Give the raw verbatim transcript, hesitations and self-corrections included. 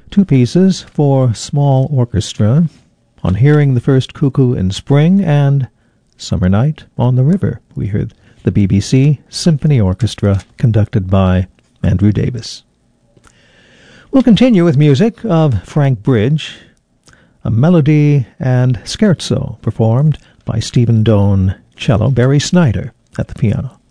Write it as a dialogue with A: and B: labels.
A: Two pieces for small orchestra, On Hearing the First Cuckoo in Spring and Summer Night on the River. We heard the B B C Symphony Orchestra conducted by Andrew Davis. We'll continue with music of Frank Bridge, a melody and scherzo performed by Stephen Doane, cello, Barry Snyder at the piano.